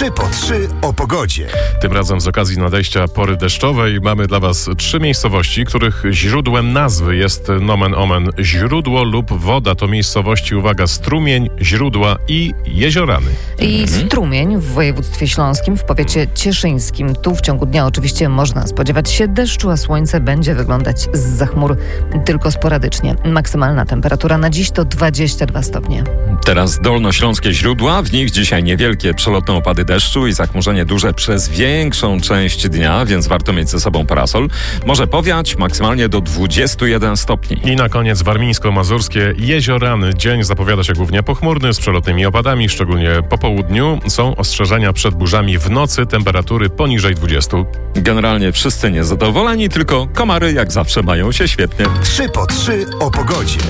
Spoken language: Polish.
3 po 3 o pogodzie. Tym razem z okazji nadejścia pory deszczowej mamy dla Was 3 miejscowości, których źródłem nazwy jest nomen omen źródło lub woda. To miejscowości, uwaga, Strumień, Źródła i Jeziorany. I Strumień w województwie śląskim, w powiecie cieszyńskim. Tu w ciągu dnia oczywiście można spodziewać się deszczu, a słońce będzie wyglądać zza chmur tylko sporadycznie. Maksymalna temperatura na dziś to 22 stopnie. Teraz dolnośląskie źródła, w nich dzisiaj niewielkie przelotne opady deszczu i zachmurzenie duże przez większą część dnia, więc warto mieć ze sobą parasol. Może powiać maksymalnie do 21 stopni. I na koniec warmińsko-mazurskie Jeziorany. Dzień zapowiada się głównie pochmurny z przelotnymi opadami, szczególnie po południu. Są ostrzeżenia przed burzami w nocy, temperatury poniżej 20. Generalnie wszyscy niezadowoleni, tylko komary jak zawsze mają się świetnie. 3 po 3 o pogodzie.